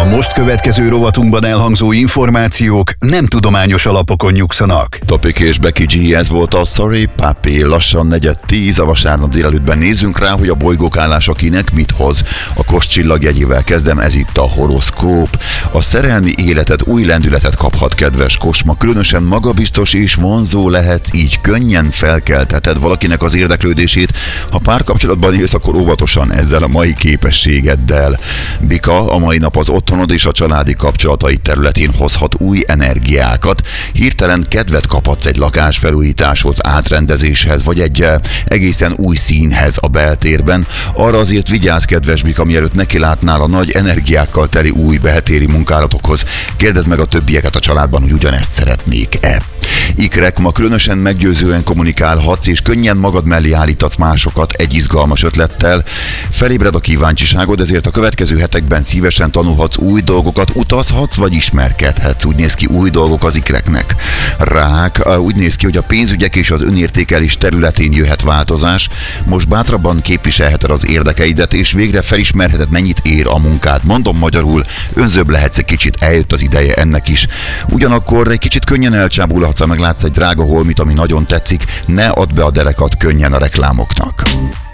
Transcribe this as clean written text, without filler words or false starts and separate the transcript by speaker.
Speaker 1: most következő rovatunkban elhangzó információk nem tudományos alapokon nyugszanak.
Speaker 2: Topik és Becky G, ez volt a Sorry Papi, lassan 9:10, a vasárnap délelőttben nézzünk rá, hogy a bolygók állása kinek mit hoz. A Kos csillagjegyével kezdem, ez itt a horoszkóp. A szerelmi életed új lendületet kaphat, kedves Kos, ma különösen magabiztos és vonzó lehetsz, így könnyen felkeltheted valakinek az érdeklődését. Ha párkapcsolatban élsz, akkor óvatosan ezzel a mai képességeddel. Bika, a mai nap az otthonod és a családi kapcsolataid területén hozhat új energiákat. Hirtelen kedvet kaphatsz egy lakásfelújításhoz, átrendezéshez, vagy egy egészen új színhez a beltérben. Arra azért vigyázz, kedves Bika, mielőtt nekilátnál a nagy energiákkal teli új beltéri munkálatokhoz. Kérdezd meg a többieket a családban, hogy ugyanezt szeretnék-e. Ikrek, ma különösen meggyőzően kommunikálhatsz, és könnyen magad mellé állítatsz másokat egy izgalmas ötlettel. Felébred a kíváncsiságod, ezért a következő hetekben szívesen tanulhatsz új dolgokat, utazhatsz, vagy ismerkedhetsz. Úgy néz ki, új dolgok az ikreknek. Rák, úgy néz ki, hogy a pénzügyek és az önértékelés területén jöhet változás. Most bátrabban képviselheted az érdekeidet, és végre felismerheted, mennyit ér a munkád. Mondom magyarul, önzőbb lehetsz egy kicsit, eljött az ideje ennek is. Ugyanakkor egy kicsit könnyen elcsábulhatsz, ha meglátsz egy drága holmit, ami nagyon tetszik, ne add be a derekat könnyen a reklámoknak.